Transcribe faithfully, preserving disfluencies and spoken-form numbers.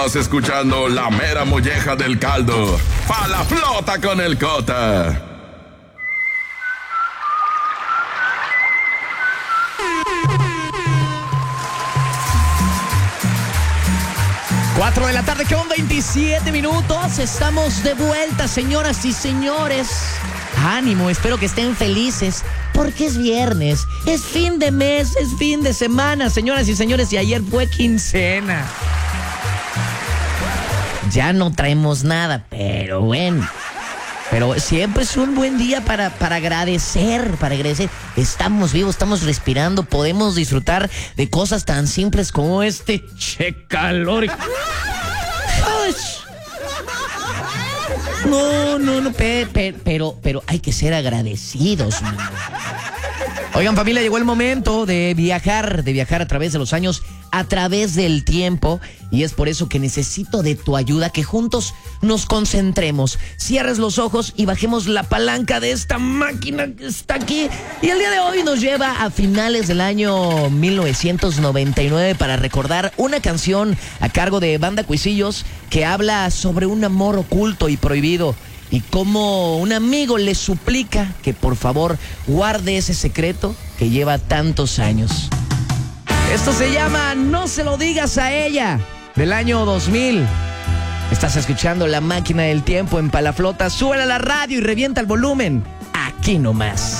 Estás escuchando la mera molleja del caldo. Pa' la flota con el Cota. cuatro de la tarde con veintisiete minutos. Estamos de vuelta, señoras y señores. Ánimo, espero que estén felices, porque es viernes, es fin de mes, es fin de semana, señoras y señores, y ayer fue quincena. Ya no traemos nada, pero bueno. Pero siempre es un buen día para, para agradecer, para agradecer. Estamos vivos, estamos respirando, podemos disfrutar de cosas tan simples como este che calor. Ay. No, no, no, pe, pe, pero, pero hay que ser agradecidos, man. Oigan, familia, llegó el momento de viajar, de viajar a través de los años, a través del tiempo, y es por eso que necesito de tu ayuda, que juntos nos concentremos, cierres los ojos y bajemos la palanca de esta máquina que está aquí, y el día de hoy nos lleva a finales del año mil novecientos noventa y nueve para recordar una canción a cargo de Banda Cuisillos que habla sobre un amor oculto y prohibido, y cómo un amigo le suplica que por favor guarde ese secreto que lleva tantos años. Esto se llama No se lo digas a ella, del año dos mil. Estás escuchando La Máquina del Tiempo en Palaflota. Súbela a la radio y revienta el volumen. Aquí nomás.